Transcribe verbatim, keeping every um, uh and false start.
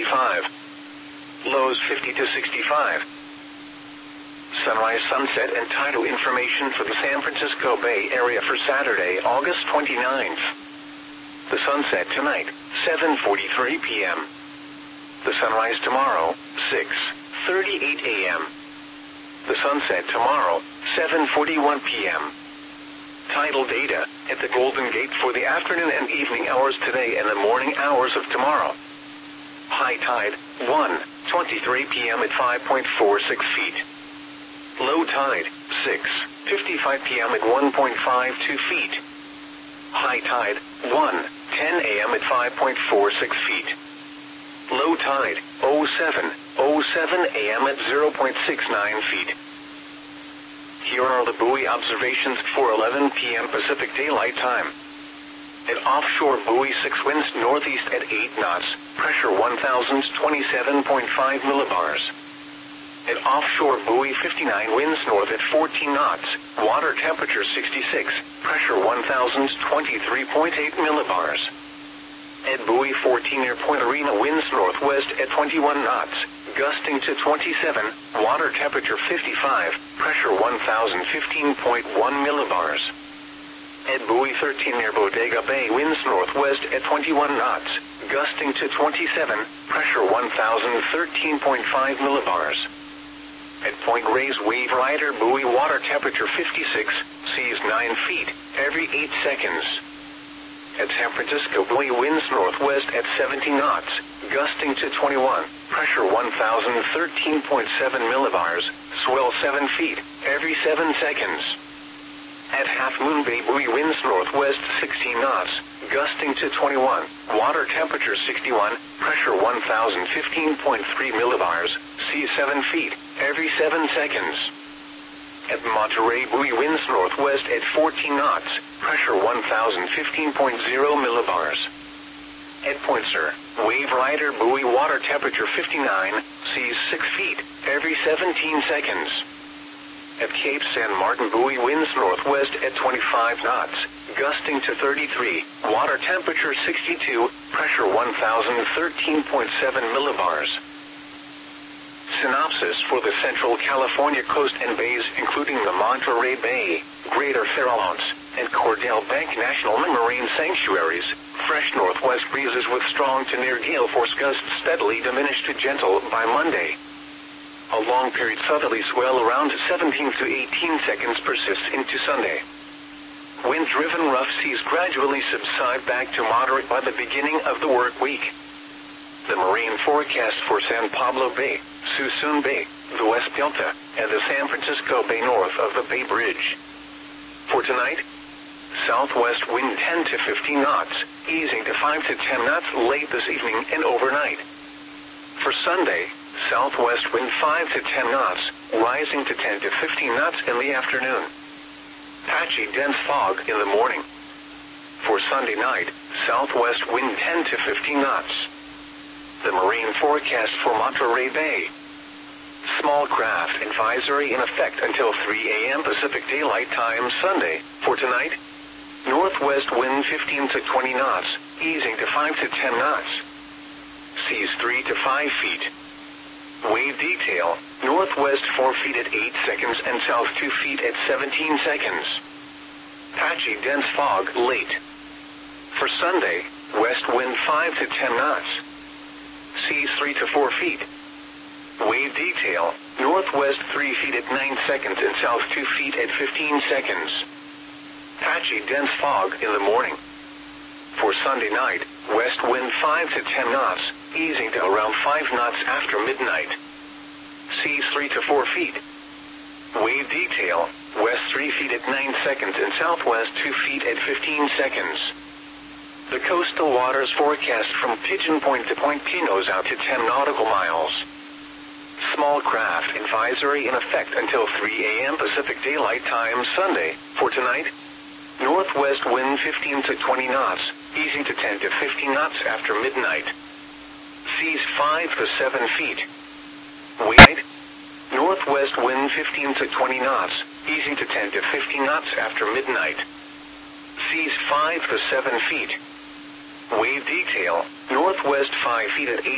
forty-five. Lows fifty to sixty-five. Sunrise, sunset, and tidal information for the San Francisco Bay Area for Saturday, August twenty-ninth. The sunset tonight, seven forty-three p m The sunrise tomorrow, six thirty-eight a m The sunset tomorrow, seven forty-one p m Tidal data at the Golden Gate for the afternoon and evening hours today and the morning hours of tomorrow. High tide, one twenty-three p m at five point four six feet. Low tide, six fifty-five p m at one point five two feet. High tide, one ten a m at five point four six feet. Low tide, oh seven oh seven a m at zero point six nine feet. Here are the buoy observations for eleven p m Pacific Daylight Time. At offshore buoy six, winds northeast at eight knots, pressure one thousand twenty-seven point five millibars. At offshore buoy fifty-nine, winds north at fourteen knots, water temperature sixty-six, pressure one thousand twenty-three point eight millibars. At buoy fourteen, near Point Arena, winds northwest at twenty-one knots, gusting to twenty-seven, water temperature fifty-five, pressure one thousand fifteen point one millibars. At buoy thirteen, near Bodega Bay, winds northwest at twenty-one knots, gusting to twenty-seven, pressure one thousand thirteen point five millibars. At Point Reyes Wave Rider buoy, water temperature fifty-six, seas nine feet, every eight seconds. At San Francisco buoy, winds northwest at seventeen knots, gusting to twenty-one, pressure one thousand thirteen point seven millibars, swell seven feet, every seven seconds. At Half Moon Bay buoy, winds northwest sixteen knots, gusting to twenty-one, water temperature sixty-one, pressure one thousand fifteen point three millibars, seas seven feet, every seven seconds. At Monterey buoy, winds northwest at fourteen knots, pressure one thousand fifteen point zero millibars. At Point Sur, Wave Rider buoy, water temperature fifty-nine, seas six feet, every seventeen seconds. At Cape San Martin buoy, winds northwest at twenty-five knots, gusting to thirty-three, water temperature sixty-two, pressure one thousand thirteen point seven millibars. Synopsis for the Central California coast and bays, including the Monterey Bay, Greater Farallones, and Cordell Bank National Marine Sanctuaries. Fresh northwest breezes with strong to near gale force gusts steadily diminish to gentle by Monday. A long period southerly swell around seventeen to eighteen seconds persists into Sunday. Wind-driven rough seas gradually subside back to moderate by the beginning of the work week. The marine forecast for San Pablo Bay, Suisun Bay, the West Delta, and the San Francisco Bay north of the Bay Bridge. For tonight, southwest wind ten to fifteen knots, easing to five to ten knots late this evening and overnight. For Sunday, southwest wind five to ten knots, rising to ten to fifteen knots in the afternoon. Patchy dense fog in the morning. For Sunday night, southwest wind ten to fifteen knots. The marine forecast for Monterey Bay. Small craft advisory in effect until three a m Pacific Daylight Time Sunday. For tonight, northwest wind fifteen to twenty knots, easing to five to ten knots. Seas three to five feet. Wave detail, northwest four feet at eight seconds and south two feet at seventeen seconds. Patchy dense fog late. For Sunday, west wind five to ten knots. Seas three to four feet. Wave detail, northwest three feet at nine seconds and south two feet at fifteen seconds. Patchy dense fog in the morning. For Sunday night, west wind five to ten knots, easing to around five knots after midnight. Seas three to four feet. Wave detail, west three feet at nine seconds and southwest two feet at fifteen seconds. The coastal waters forecast from Pigeon Point to Point Pinos out to ten nautical miles. Small craft advisory in effect until three a m Pacific Daylight Time Sunday. For tonight, northwest wind fifteen to twenty knots, easing to ten to fifteen knots after midnight. Seas five to seven feet. Wind, northwest wind fifteen to twenty knots, easing to ten to fifteen knots after midnight. Seas five to seven feet. Wave detail, northwest five feet at eight